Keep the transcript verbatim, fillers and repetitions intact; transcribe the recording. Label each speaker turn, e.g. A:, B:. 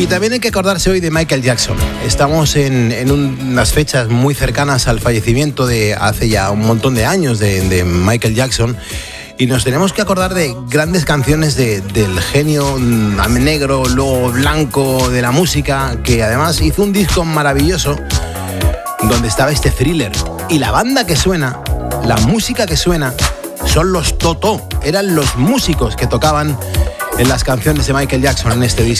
A: Y también hay que acordarse hoy de Michael Jackson. Estamos en, en unas fechas muy cercanas al fallecimiento de hace ya un montón de años de, de Michael Jackson. Y nos tenemos que acordar de grandes canciones de, del genio negro, luego blanco de la música, que además hizo un disco maravilloso donde estaba este Thriller. Y la banda que suena, la música que suena, son los Toto. Eran los músicos que tocaban en las canciones de Michael Jackson en este disco.